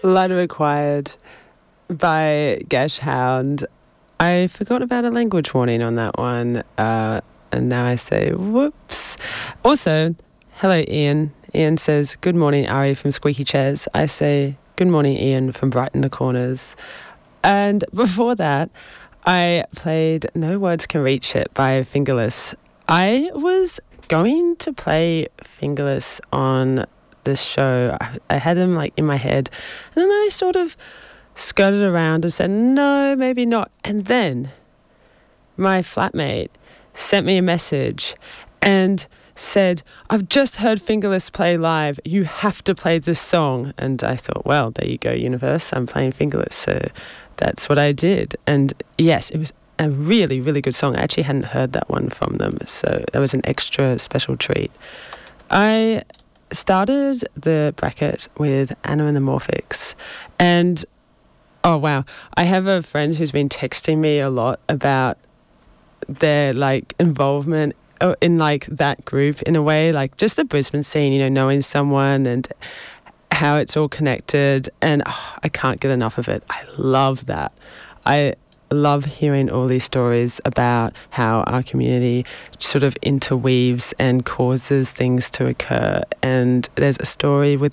Ladder Acquired by Gash Hound. I forgot about a language warning on that one, and now I say whoops. Also, hello Ian. Ian says, good morning Ari from Squeaky Chairs. I say, good morning Ian from Brighten the Corners. And before that, I played No Words Can Reach It by Fingerless. I was going to play Fingerless on this show. I had them like in my head, and then I sort of skirted around and said, no, maybe not. And then my flatmate sent me a message and said, I've just heard Fingerless play live. You have to play this song. And I thought, well, there you go, universe. I'm playing Fingerless. So that's what I did. And yes, it was a really, really good song. I actually hadn't heard that one from them. So that was an extra special treat. I started the bracket with Anna and the Morphics. And oh, wow. I have a friend who's been texting me a lot about their, like, involvement in, like, that group in a way. Like, just the Brisbane scene, you know, knowing someone and how it's all connected. And I can't get enough of it. I love that. I love hearing all these stories about how our community sort of interweaves and causes things to occur. And there's a story with